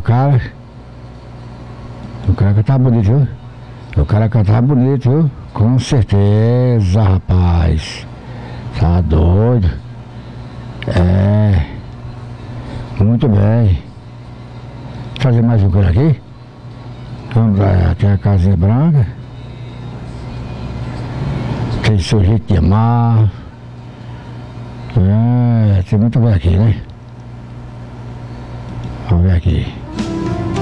cara. O cara cantava bonito, viu? O cara cantava bonito, viu? Com certeza, rapaz. Tá doido. É. Muito bem. Fazer mais um cara aqui. Vamos lá, tem a casinha branca. Tem seu jeito de amar. É, tem muita coisa aqui, né? Vamos ver aqui.